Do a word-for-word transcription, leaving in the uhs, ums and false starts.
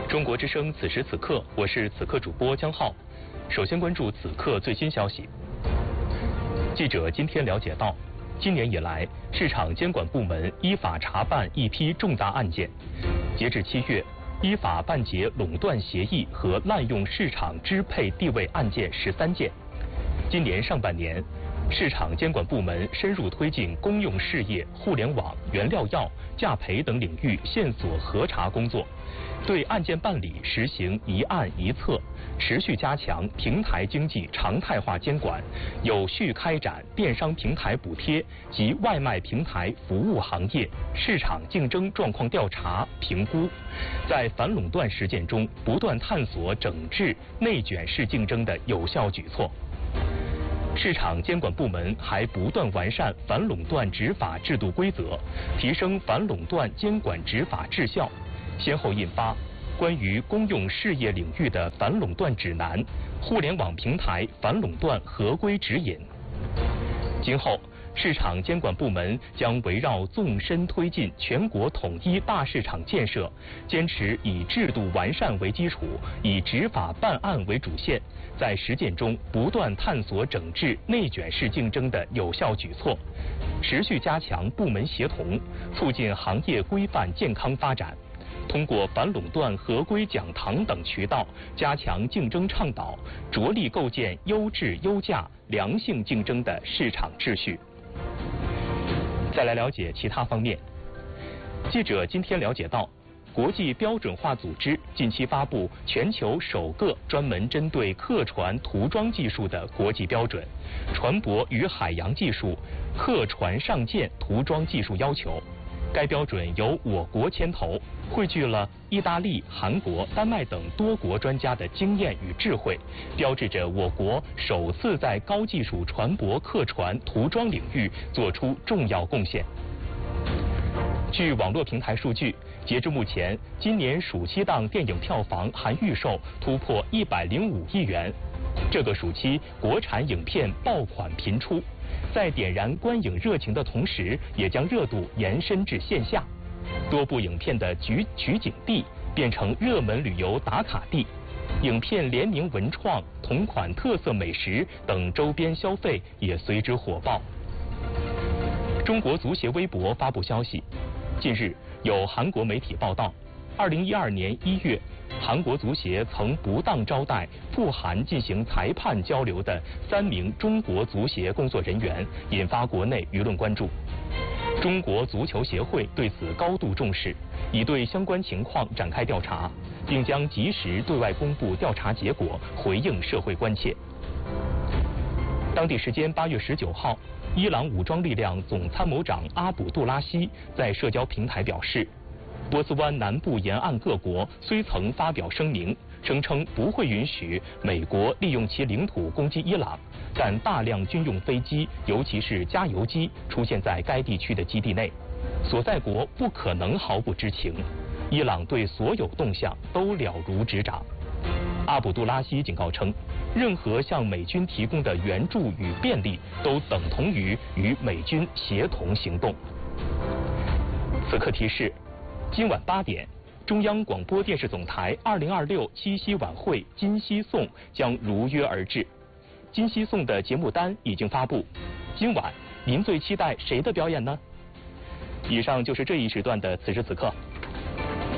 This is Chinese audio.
中国之声此时此刻，我是此刻主播江浩。首先关注此刻最新消息。记者今天了解到，今年以来，市场监管部门依法查办一批重大案件。截至七月，依法办结垄断协议和滥用市场支配地位案件十三件。今年上半年，市场监管部门深入推进公用事业、互联网、原料药、价赔等领域线索核查工作，对案件办理实行一案一策，持续加强平台经济常态化监管，有序开展电商平台补贴及外卖平台服务行业市场竞争状况调查评估，在反垄断实践中不断探索整治内卷式竞争的有效举措。市场监管部门还不断完善反垄断执法制度规则，提升反垄断监管执法质效，先后印发关于公用事业领域的反垄断指南、互联网平台反垄断合规指引。今后，市场监管部门将围绕纵深推进全国统一大市场建设，坚持以制度完善为基础，以执法办案为主线，在实践中不断探索整治内卷式竞争的有效举措，持续加强部门协同，促进行业规范健康发展。通过反垄断合规讲堂等渠道，加强竞争倡导，着力构建优质优价、良性竞争的市场秩序。再来了解其他方面。记者今天了解到，国际标准化组织近期发布全球首个专门针对客船涂装技术的国际标准——船舶与海洋技术客船上舰涂装技术要求。该标准由我国牵头，汇聚了意大利、韩国、丹麦等多国专家的经验与智慧，标志着我国首次在高技术船舶客船涂装领域做出重要贡献。据网络平台数据，截至目前，今年暑期档电影票房含预售突破一百零五亿元。这个暑期，国产影片爆款频出，在点燃观影热情的同时，也将热度延伸至线下。多部影片的取取景地变成热门旅游打卡地，影片联名文创、同款特色美食等周边消费也随之火爆。中国足协微博发布消息，近日有韩国媒体报道，二零一二年一月，韩国足协曾不当招待赴韩进行裁判交流的三名中国足协工作人员，引发国内舆论关注。中国足球协会对此高度重视，已对相关情况展开调查，并将及时对外公布调查结果，回应社会关切。当地时间八月十九号，伊朗武装力量总参谋长阿卜杜拉希在社交平台表示，波斯湾南部沿岸各国虽曾发表声明，声称不会允许美国利用其领土攻击伊朗，但大量军用飞机，尤其是加油机，出现在该地区的基地内，所在国不可能毫不知情。伊朗对所有动向都了如指掌。阿卜杜拉希警告称，任何向美军提供的援助与便利都等同于与美军协同行动。此刻提示，今晚八点，中央广播电视总台二零二六七夕晚会金夕颂将如约而至。金夕颂的节目单已经发布，今晚您最期待谁的表演呢？以上就是这一时段的此时此刻。